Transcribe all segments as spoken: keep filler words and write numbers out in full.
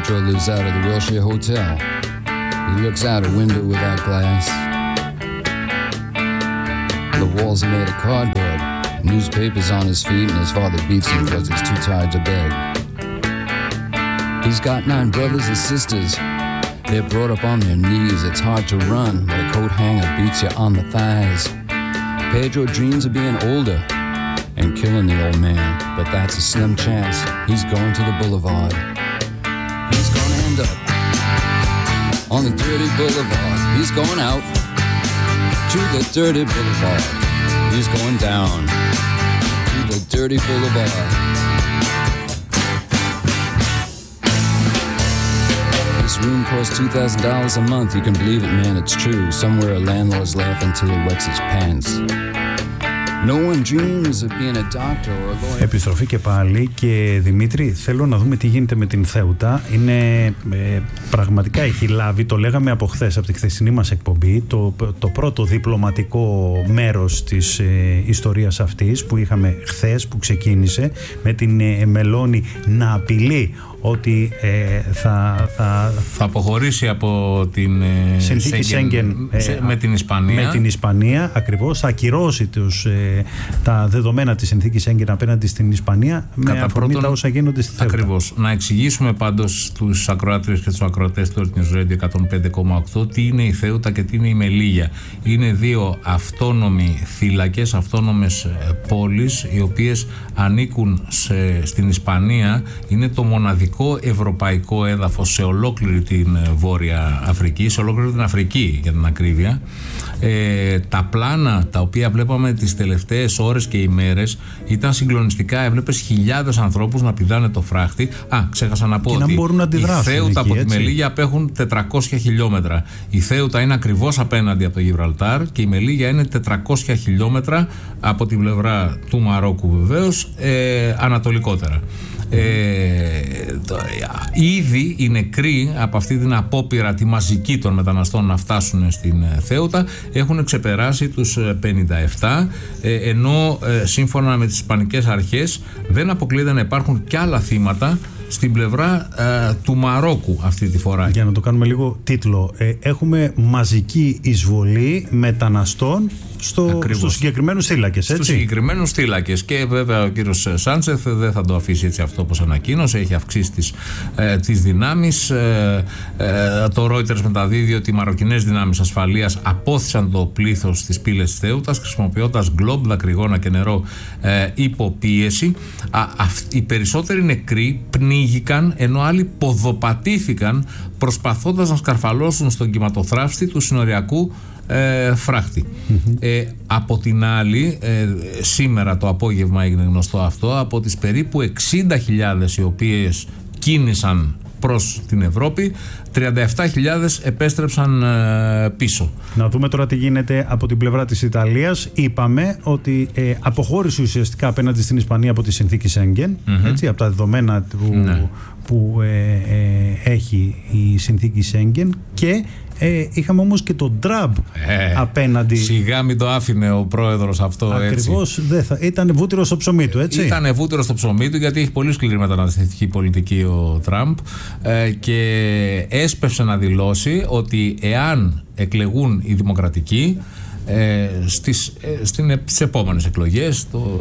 Pedro lives out of the Wilshire Hotel. He looks out a window without glass. The walls are made of cardboard. Newspapers on his feet, and his father beats him because he's too tired to beg. He's got nine brothers and sisters. They're brought up on their knees. It's hard to run when a coat hanger beats you on the thighs. Pedro dreams of being older and killing the old man, but that's a slim chance. He's going to the boulevard. He's gonna end up on the dirty boulevard. He's going out to the dirty boulevard. He's going down to the dirty boulevard. This room costs two thousand dollars a month. You can believe it, man, it's true. Somewhere a landlord's laughing till he wets his pants. No one dreams of being a doctor or a lawyer. Επιστροφή και πάλι. Και Δημήτρη, θέλω να δούμε τι γίνεται με την Θέουτα. Είναι ε, πραγματικά έχει λάβει, το λέγαμε από χθες, από τη χθεσινή μας εκπομπή, το, το πρώτο διπλωματικό μέρος της ε, ιστορίας αυτής που είχαμε χθες, που ξεκίνησε με την ε, Μελώνη να απειλεί ότι ε, θα, θα... θα αποχωρήσει από την ε, συνθήκη Σέγγεν ε, με την Ισπανία. Με την Ισπανία, ακριβώς. Θα ακυρώσει τους, ε, τα δεδομένα της συνθήκης Σέγγεν απέναντι στην Ισπανία. Κατά με αφορμή τα όσα γίνονται στη Θέουτα. Ακριβώς. Να εξηγήσουμε πάντως στους ακροάτριες και τους ακροατές του Earth News Radio εκατόν πέντε κόμμα οκτώ τι είναι η Θέουτα και τι είναι η Μελίγια. Είναι δύο αυτόνομοι θύλακες, αυτόνομες πόλεις, οι οποίες ανήκουν σε, στην Ισπανία. Είναι το μοναδικό ευρωπαϊκό έδαφος σε ολόκληρη την Βόρεια Αφρική, σε ολόκληρη την Αφρική για την ακρίβεια. Ε, τα πλάνα τα οποία βλέπαμε τις τελευταίες ώρες και ημέρες ήταν συγκλονιστικά. Έβλεπες χιλιάδες ανθρώπους να πηδάνε το φράχτη. Α, ξέχασα να πω και ότι να οι Θέουτα από τη Μελίγια απέχουν τετρακόσια χιλιόμετρα. Η Θέουτα είναι ακριβώς απέναντι από το Γιβραλτάρ και η Μελίγια είναι τετρακόσια χιλιόμετρα από την πλευρά του Μαρόκου, βεβαίως, ε, ανατολικότερα. Ε, το, ήδη οι νεκροί από αυτή την απόπειρα τη μαζική των μεταναστών να φτάσουν στην Θέουτα έχουν ξεπεράσει τους πενήντα επτά, ε, ενώ ε, σύμφωνα με τις ισπανικές αρχές δεν αποκλείεται να υπάρχουν κι άλλα θύματα στην πλευρά ε, του Μαρόκου αυτή τη φορά. Για να το κάνουμε λίγο τίτλο, ε, έχουμε μαζική εισβολή μεταναστών στο, στους συγκεκριμένους θύλακες, έτσι. Στους συγκεκριμένους θύλακες. Και βέβαια ο κύριος Σάντσεφ δεν θα το αφήσει έτσι αυτό όπως ανακοίνωσε. Έχει αυξήσει τις, ε, τις δυνάμεις. Ε, ε, το Reuters μεταδίδει ότι οι μαροκινές δυνάμεις ασφαλείας απόθυσαν το πλήθος στις πύλες της Θέουτας χρησιμοποιώντας γκλόμπ, δακρυγόνα και νερό ε, υποπίεση. Α, α, οι περισσότεροι νεκροί πνίγηκαν, ενώ άλλοι ποδοπατήθηκαν προσπαθώντας να σκαρφαλώσουν στον κυματοθράφστη του συνοριακού ε, φράχτη. Mm-hmm. Ε, από την άλλη, ε, σήμερα το απόγευμα έγινε γνωστό αυτό, από τις περίπου εξήντα χιλιάδες οι οποίες κίνησαν προς την Ευρώπη, τριάντα επτά χιλιάδες επέστρεψαν ε, πίσω. Να δούμε τώρα τι γίνεται από την πλευρά της Ιταλίας. Είπαμε ότι ε, αποχώρησε ουσιαστικά απέναντι στην Ισπανία από τη συνθήκη Σέγγεν, mm-hmm. έτσι, από τα δεδομένα που, ναι. που ε, ε, έχει η συνθήκη Σέγγεν, και Ε, είχαμε όμως και τον Τραμπ ε, απέναντι. Σιγά μην το άφηνε ο πρόεδρος αυτό. Ακριβώς, ήταν βούτυρο στο ψωμί του, έτσι. Ήταν βούτυρο στο ψωμί του, γιατί έχει πολύ σκληρή μεταναστευτική πολιτική ο Τραμπ, ε, και έσπευσε να δηλώσει ότι εάν εκλεγούν οι δημοκρατικοί Ε, στις, ε, στην, στις επόμενες εκλογές, το,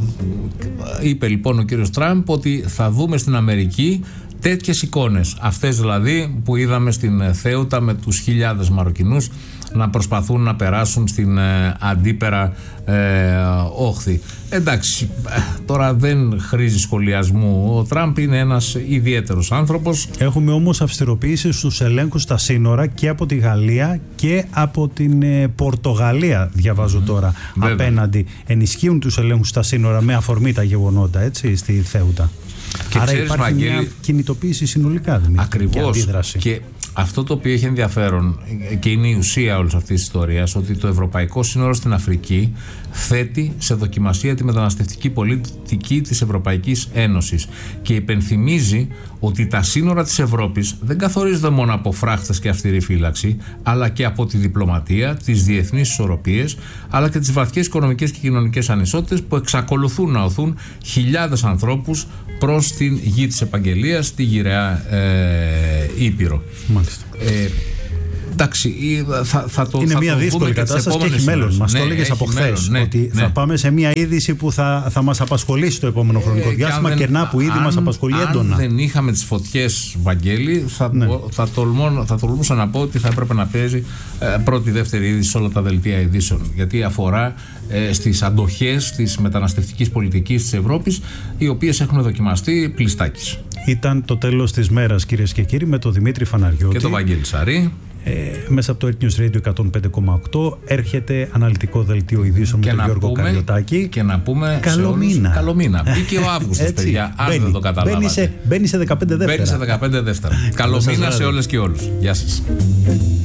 είπε λοιπόν ο κύριος Τραμπ ότι θα δούμε στην Αμερική τέτοιες εικόνες, αυτές δηλαδή που είδαμε στην Θέουτα με τους χιλιάδες Μαροκινούς να προσπαθούν να περάσουν στην ε, αντίπερα ε, όχθη. Εντάξει, τώρα δεν χρήζει σχολιασμού. Ο Τραμπ είναι ένας ιδιαίτερος άνθρωπος. Έχουμε όμως αυστηροποίηση στους ελέγχους στα σύνορα και από τη Γαλλία και από την ε, Πορτογαλία, διαβάζω mm-hmm. τώρα. Βέβαια. Απέναντι ενισχύουν τους ελέγχους στα σύνορα με αφορμή τα γεγονότα, έτσι, στη Θέουτα. Και άρα ξέρεις, υπάρχει Βαγγέλη, μια κινητοποίηση συνολικά, δηλαδή. Ακριβώς. Και, και αυτό το οποίο έχει ενδιαφέρον και είναι η ουσία όλης αυτής της ιστορίας, ότι το ευρωπαϊκό σύνορο στην Αφρική θέτει σε δοκιμασία τη μεταναστευτική πολιτική της Ευρωπαϊκής Ένωσης και υπενθυμίζει ότι τα σύνορα της Ευρώπης δεν καθορίζονται μόνο από φράχτες και αυστηρή φύλαξη, αλλά και από τη διπλωματία, τις διεθνείς ισορροπίες, αλλά και τις βαθιές οικονομικές και κοινωνικές ανισότητες που εξακολουθούν να οθούν χιλιάδες ανθρώπους προς την γη της επαγγελίας, τη γυραιά ε, Ήπειρο. Μάλιστα. Ε, Εντάξει, θα, θα το, είναι θα μια το δύσκολη κατάσταση και έχει μέλλον. Μας ναι, το έλεγες από χθες, ναι, ότι ναι. θα πάμε σε μια είδηση που θα, θα μας απασχολήσει το επόμενο χρονικό ε, διάστημα και να που ήδη αν, μας απασχολεί αν έντονα. Αν δεν είχαμε τις φωτιές, Βαγγέλη, θα, ναι. θα, τολμώ, θα τολμούσα να πω ότι θα έπρεπε να παίζει ε, πρώτη-δεύτερη είδηση σε όλα τα δελτία ειδήσεων. Γιατί αφορά ε, στις αντοχές της μεταναστευτικής πολιτικής της Ευρώπης, οι οποίες έχουν δοκιμαστεί πλειστάκης. Ήταν το τέλος της μέρας, κυρίες και κύριοι, με τον Δημήτρη Φαναριώτη και τον Βαγγέλη Σαρή. Ε, μέσα από το Earth News Radio εκατόν πέντε κόμμα οκτώ έρχεται αναλυτικό δελτίο ειδήσεων με τον Γιώργο Καριωτάκη. Και να πούμε καλό σε μήνα. Καλό μήνα. Μπήκε ο Αύγουστος, παιδιά, αν μπαίνει, δεν το καταλάβατε. Μπαίνει σε, μπαίνει σε δεκαπέντε δεύτερα. Μπαίνει σε δεκαπέντε δεύτερα. Καλό μήνα σε όλες και όλους. Γεια σας.